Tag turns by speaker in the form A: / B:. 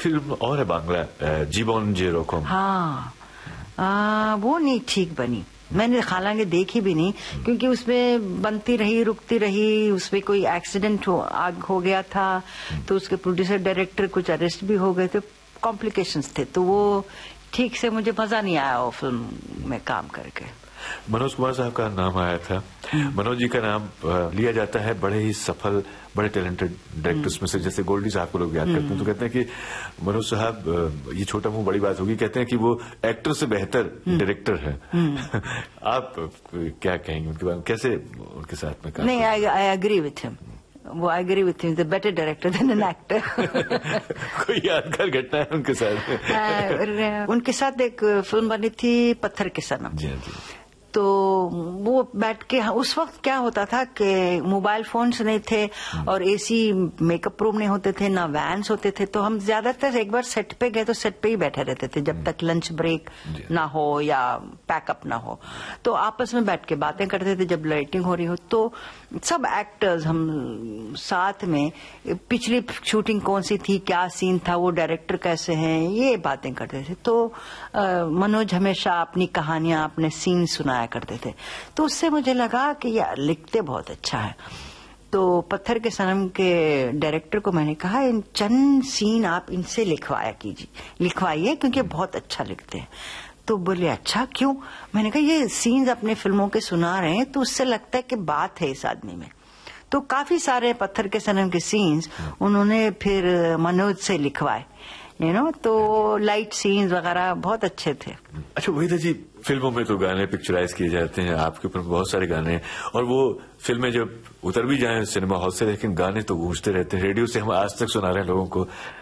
A: Film और है बांग्ला, जीवन जे रोकम।
B: हाँ, वो नहीं ठीक बनी, मैंने हालांकि देखी भी नहीं, क्योंकि उसमें बनती रही रुकती रही, उसमें कोई एक्सीडेंट हो गया था, तो उसके प्रोड्यूसर डायरेक्टर कुछ अरेस्ट भी हो गए थे, कॉम्प्लिकेशंस थे, तो वो ठीक से मुझे मजा नहीं आया वो फिल्म में काम करके।
A: मनोज कुमार साहब का नाम आया था। मनोज जी का नाम लिया जाता है बड़े ही सफल, बड़े टैलेंटेड डायरेक्टर्स में से, जैसे गोल्डी साहब को लोग याद करते हैं तो कहते हैं कि मनोज साहब, ये छोटा मुंह बड़ी बात होगी, कहते हैं कि वो एक्टर से बेहतर डायरेक्टर है। आप क्या कहेंगे उनके बारे में, कैसे उनके साथ में काम?
B: नहीं, आई एग्री विथ हिम, वो I agree with him, the better director then an actor.
A: कोई यादगार घटना है उनके साथ?
B: उनके साथ एक फिल्म बनी थी पत्थर के सनम।
A: जी जी।
B: तो वो बैठ के, उस वक्त क्या होता था कि मोबाइल फोन्स नहीं थे और एसी मेकअप रूम नहीं होते थे, ना वैन्स होते थे, तो हम ज्यादातर एक बार सेट पे गए तो सेट पे ही बैठे रहते थे जब तक लंच ब्रेक ना हो या पैकअप ना हो, तो आपस में बैठ के बातें करते थे जब लाइटिंग हो रही हो, तो सब एक्टर्स हम साथ में पिछली शूटिंग कौन सी थी, क्या सीन था, वो डायरेक्टर कैसे हैं, ये बातें करते थे। तो मनोज हमेशा अपनी कहानियां, अपने सीन सुनाया करते थे, तो उससे मुझे लगा कि यार लिखते बहुत अच्छा है। तो पत्थर के सनम के डायरेक्टर को मैंने कहा, इन चंद सीन आप इनसे लिखवाइए क्योंकि बहुत अच्छा लिखते हैं। तो बोले अच्छा क्यों? मैंने कहा ये सीन्स अपने फिल्मों के सुना रहे हैं तो उससे लगता है कि बात है इस आदमी में। तो काफी सारे पत्थर के सनम के सीन्स उन्होंने फिर मनोज से लिखवाए, तो लाइट सीन्स वगैरह बहुत अच्छे थे।
A: अच्छा वहीदा जी, फिल्मों में तो गाने पिक्चराइज किए जाते हैं, आपके ऊपर बहुत सारे गाने हैं, और वो फिल्में जब उतर भी जाएं सिनेमा हॉल से, लेकिन गाने तो गूंजते रहते हैं, रेडियो से हम आज तक सुना रहे हैं लोगों को।